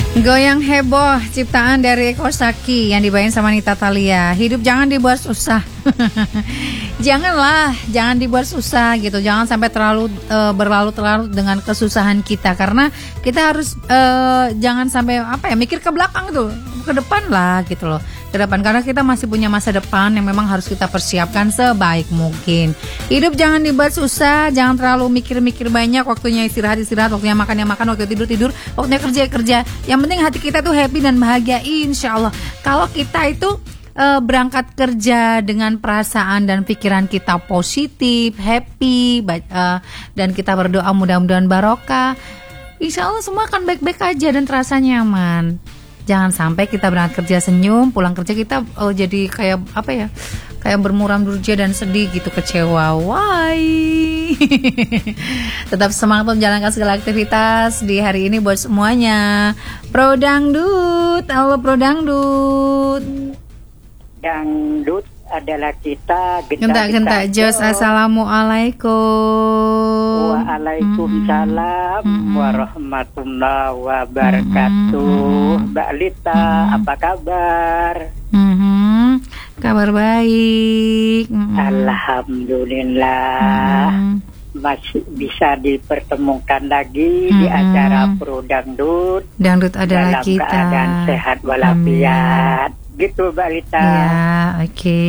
Goyang heboh, ciptaan dari Eko Saki yang dibawain sama Nita Thalia. Hidup jangan dibuat susah. Jangan dibuat susah gitu. Jangan sampai terlalu berlarut-larut dengan kesusahan kita, karena kita harus jangan sampai mikir ke belakang tuh, ke depan lah gitu loh. Ke depan, karena kita masih punya masa depan yang memang harus kita persiapkan sebaik mungkin. Hidup jangan dibuat susah, jangan terlalu mikir-mikir banyak. Waktunya istirahat, waktunya makan, waktunya tidur, waktunya kerja. Yang penting hati kita tuh happy dan bahagia, insya Allah. Kalau kita itu berangkat kerja dengan perasaan dan pikiran kita positif, happy, dan kita berdoa mudah-mudahan barokah, insya Allah semua akan baik-baik aja dan terasa nyaman. Jangan sampai kita berangkat kerja senyum, pulang kerja kita jadi kayak bermuram durja dan sedih gitu, kecewa. Why? Tetap semangat menjalankan segala aktivitas di hari ini buat semuanya. Pro Dangdut, halo Pro Dangdut. Dangdut adalah kita. Genta Jos, assalamualaikum. Waalaikumsalam warahmatullahi wabarakatuh. Mbak Lita, apa kabar? Kabar baik. Alhamdulillah. Masih bisa dipertemukan lagi di acara Pro Dangdut. Dangdut adalah dalam kita. Dalam keadaan sehat walafiat. Gitu Mbak Lita. Ya, oke.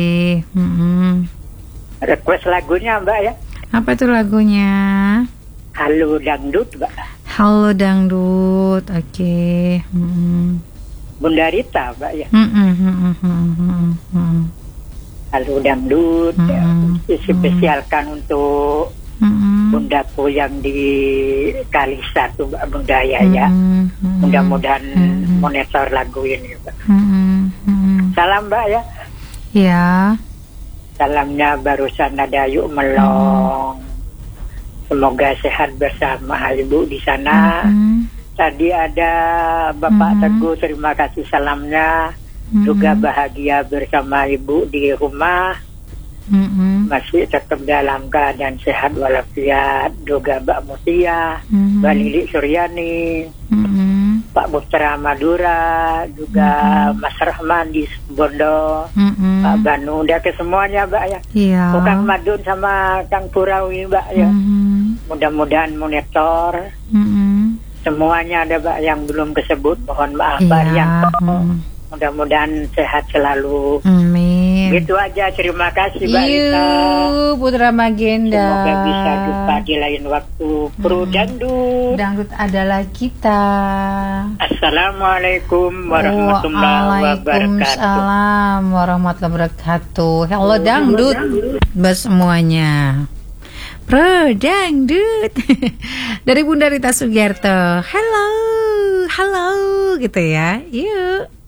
Request lagunya Mbak ya. Apa itu lagunya? Halo Dangdut Mbak. Halo Dangdut, oke. Bunda Rita Mbak ya. Halo Dangdut, spesialkan untuk bundaku yang di Kalista tuh Mbak Bunda ya. Mudah-mudahan monitor lagu ini Mbak. Salam Mbak ya. Ya. Salamnya barusan ada Yuk Melong. Semoga sehat bersama Ibu di sana. Tadi ada Bapak Teguh, terima kasih salamnya. Juga bahagia bersama Ibu di rumah. Masih tetap dalam keadaan sehat walafiat. Juga Mbak Mutia, Mbak Lili Suryani, Pak Putra Madura, juga Mas Rahman di Bondo, Pak Banu, udah ke semuanya Mbak ya. Kang Madun sama Kang Purawi Mbak ya. Mudah-mudahan monitor. Semuanya ada Mbak yang belum disebut, mohon maaf Mbak yang mudah-mudahan sehat selalu. Amin. Gitu aja, terima kasih Mbak Rita. Putra Magenda. Semoga bisa jumpa di lain waktu. Pro Dangdut. Dangdut adalah kita. Assalamualaikum warahmatullahi wabarakatuh. Waalaikumsalam warahmatullahi wabarakatuh. Halo Dangdut buat semuanya. Pro Dangdut dari Bunda Rita Sugiarto. Halo gitu ya. Yuk.